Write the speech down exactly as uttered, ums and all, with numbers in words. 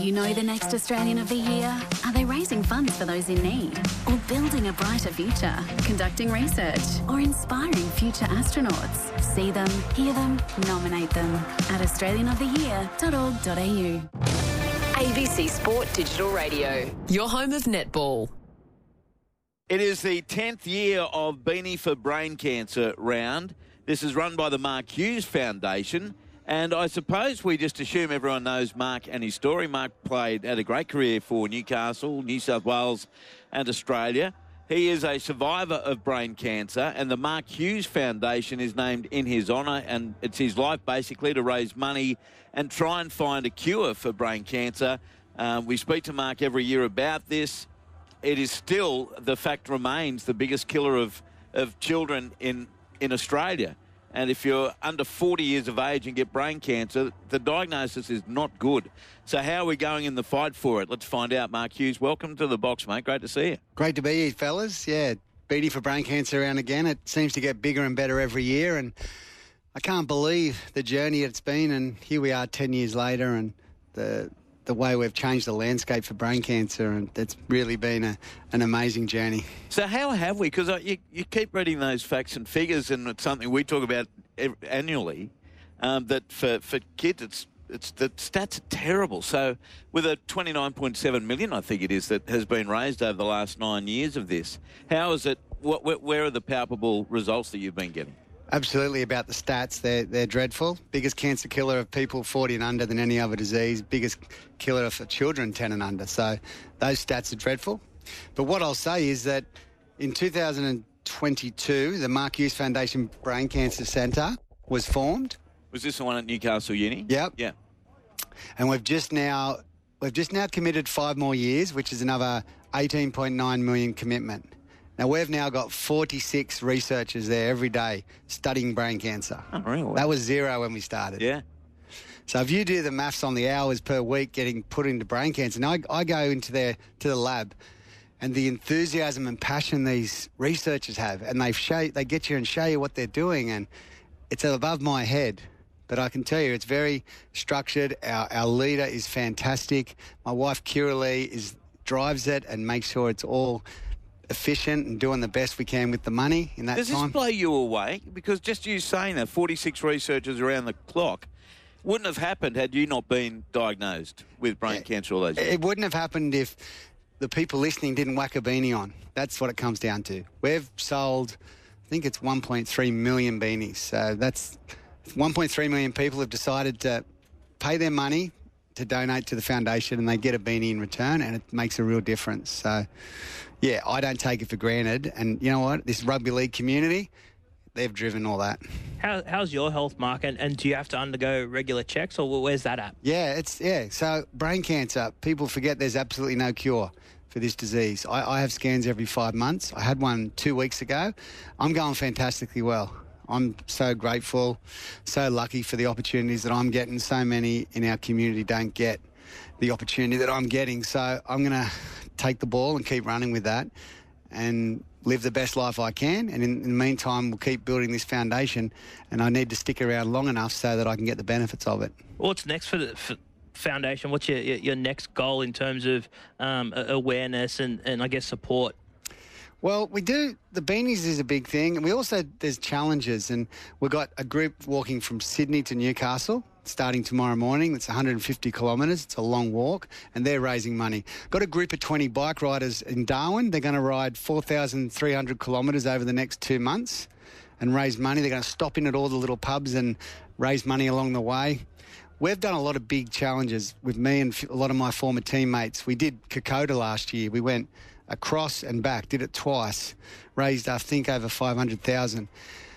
You know the next Australian of the Year? Are they raising funds for those in need? Or building a brighter future? Conducting research? Or inspiring future astronauts? See them, hear them, nominate them at australian of the year dot org dot a u. A B C Sport Digital Radio, your home of netball. It is the tenth year of Beanie for Brain Cancer round. This is run by the Mark Hughes Foundation. And I suppose we just assume everyone knows Mark and his story. Mark played, had a great career for Newcastle, New South Wales and Australia. He is a survivor of brain cancer, and the Mark Hughes Foundation is named in his honour, and it's his life basically to raise money and try and find a cure for brain cancer. Um, we speak to Mark every year about this. It is still, the fact remains, the biggest killer of, of children in, in Australia. And if you're under forty years of age and get brain cancer, the diagnosis is not good. So how are we going in the fight for it? Let's find out. Mark Hughes, welcome to the box, mate. Great to see you. Great to be here, fellas. Yeah, Beanie for Brain Cancer around again. It seems to get bigger and better every year, and I can't believe the journey it's been, and here we are ten years later, and the the way we've changed the landscape for brain cancer, and it's really been a, an amazing journey. So how have we? Because you, you keep reading those facts and figures, and it's something we talk about annually, um, that for, for kids, it's it's the stats are terrible. So with a twenty-nine point seven million, I think it is, that has been raised over the last nine years of this, how is it, what, where are the palpable results that you've been getting? Absolutely, about the stats, they're, they're dreadful. Biggest cancer killer of people forty and under than any other disease. Biggest killer for children ten and under. So those stats are dreadful. But what I'll say is that in two thousand twenty-two, the Mark Hughes Foundation Brain Cancer Centre was formed. Was this the one at Newcastle Uni? Yep. Yeah. And we've just now we've just now committed five more years, which is another eighteen point nine million commitment. Now, we've now got forty-six researchers there every day studying brain cancer. Oh, really? That was zero when we started. Yeah. So if you do the maths on the hours per week getting put into brain cancer, now I, I go into their to the lab, and the enthusiasm and passion these researchers have, and they show they get you and show you what they're doing, and it's above my head. But I can tell you, it's very structured. Our, our leader is fantastic. My wife, Kira Lee, is drives it and makes sure it's all efficient and doing the best we can with the money in that Does time. Does this blow you away? Because just you saying that, forty-six researchers around the clock, wouldn't have happened had you not been diagnosed with brain yeah, cancer all those years. It wouldn't have happened if the people listening didn't whack a beanie on. That's what it comes down to. We've sold, I think it's one point three million beanies. So that's one point three million people have decided to pay their money to donate to the foundation, and they get a beanie in return, and it makes a real difference. So, yeah, I don't take it for granted. And you know what? This rugby league community, they've driven all that. How, how's your health, Mark? And, and do you have to undergo regular checks, or where's that at? Yeah, it's yeah. So brain cancer, people forget there's absolutely no cure for this disease. I, I have scans every five months. I had one two weeks ago. I'm going fantastically well. I'm so grateful, so lucky for the opportunities that I'm getting. So many in our community don't get the opportunity that I'm getting. So I'm going to take the ball and keep running with that and live the best life I can. And in, in the meantime, we'll keep building this foundation, and I need to stick around long enough so that I can get the benefits of it. What's next for the for foundation? What's your, your, your next goal in terms of um, awareness and, and, I guess, support? Well, we do. The beanies is a big thing. And we also, there's challenges. And we've got a group walking from Sydney to Newcastle starting tomorrow morning. It's one hundred fifty kilometres. It's a long walk. And they're raising money. Got a group of twenty bike riders in Darwin. They're going to ride four thousand three hundred kilometres over the next two months and raise money. They're going to stop in at all the little pubs and raise money along the way. We've done a lot of big challenges with me and a lot of my former teammates. We did Kokoda last year. We went across and back, did it twice, raised, I think, over five hundred thousand dollars.